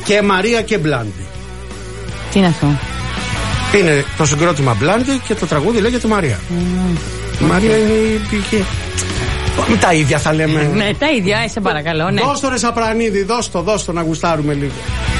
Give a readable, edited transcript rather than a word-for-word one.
Και Μαρία και Μπλάντι. Τι είναι αυτό? Είναι το συγκρότημα Μπλάντι και το τραγούδι λέγεται Μαρία. Η Μαρία είναι η πηγή. Τα ίδια θα λέμε. Ναι, τα ίδια, σε παρακαλώ. Ναι. Δώσ' το ρε Σαπρανίδη, δώσ' το να γουστάρουμε λίγο.